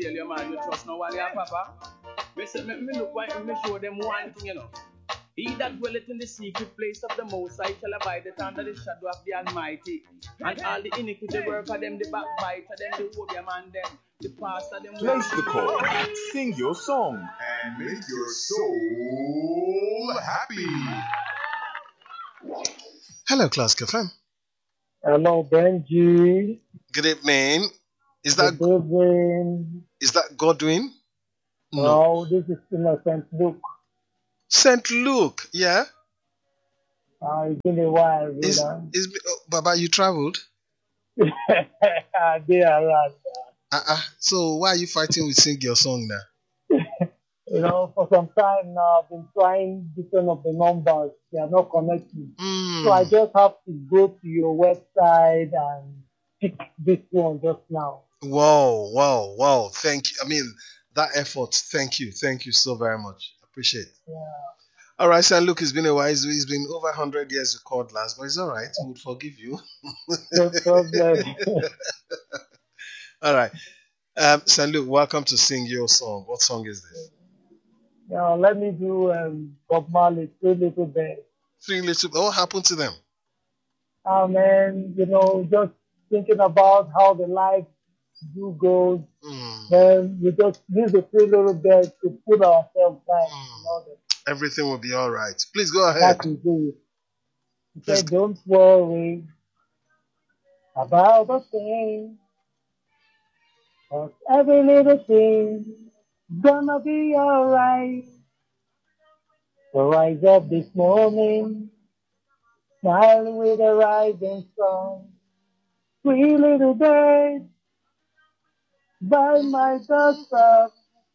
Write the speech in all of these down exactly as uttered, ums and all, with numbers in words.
failure, man. You trust no one, yeah, Papa. Me say, me, me look, why- me show them one thing, you know. He that dwelleth in the secret place of the Most High shall abide under the shadow of the Almighty. And all the iniquity work of them, the backbiter, them, the obeah man, them, the pastor, them. Place the call, sing your song, and make your soul happy. Hello, Class F M. Hello, Benji. Good evening. Is that Good evening. is that Godwin? No, this is Innocent Luke. Saint Luke, yeah. Uh, it's been a while, Is brother. is oh, Baba? You traveled? They are right. Uh uh So why are you fighting with sing your song now? You know, for some time now, I've been trying different of the numbers. They are not connecting. Mm. So I just have to go to your website and pick this one just now. Wow, wow, wow! Thank you. I mean that effort. Thank you, thank you so very much. Appreciate it. Yeah. All right, Saint Luke, it's been a while. It's it's been over one hundred years you called last, but it's all right. We'll forgive you. No problem. All right. Um, Saint Luke, welcome to sing your song. What song is this? Now, let me do um, Bob Marley, Three Little Birds. Three Little. What happened to them? Ah, man, you know, just thinking about how the life do goes. Mm. Then we just use the Three Little Birds to put ourselves back. Mm. You know, that, Everything will be all right. Please go ahead. that is it. He Let's said, don't worry about the thing. 'Cause every little thing gonna be alright. So rise up this morning, smiling with a rising sun. Three little birds by my doorstep,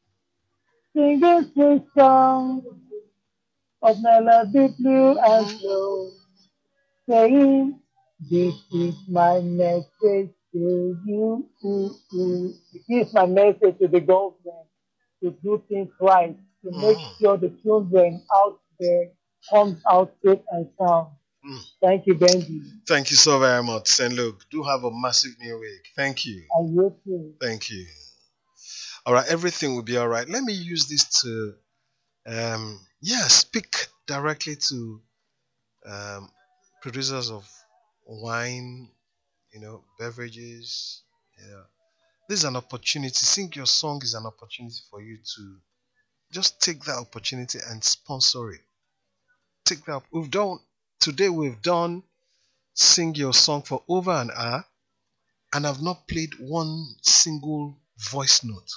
singing sweet songs of melody blue and slow, saying, this is my message to you. This is my message to the government to do things right, to make Mm. sure the children out there comes out safe and sound. Mm. Thank you, Benji. Thank you so very much, Saint Luke. Do have a massive new week. Thank you. And you too. Thank you. All right, everything will be all right. Let me use this to, um, yeah, speak directly to um, producers of wine, you know, beverages. Yeah, this is an opportunity. Sing your song is an opportunity for you to just take that opportunity and sponsor it. Take that. We've done today. We've done sing your song for over an hour, and I've not played one single voice note.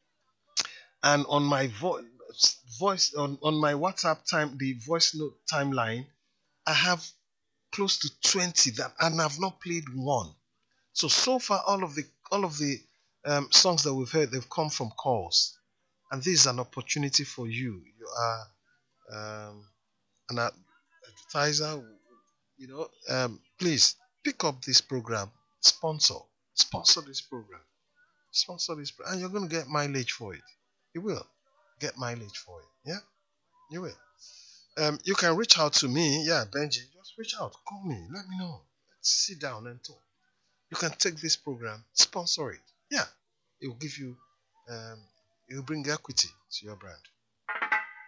And on my vo- voice on, on my WhatsApp time, the voice note timeline, I have close to twenty that, and I've not played one. So so far, all of the all of the um, songs that we've heard, they've come from calls, and this is an opportunity for you. You are um, an ad- advertiser, you know. Um, please pick up this program, sponsor, sponsor this program, sponsor this, pro- and you're going to get mileage for it. You will get mileage for it. Yeah, you will. Um, you can reach out to me. Yeah, Benji, just reach out. Call me. Let me know. Let's sit down and talk. You can take this program, sponsor it. Yeah, it will give you, um, it will bring equity to your brand.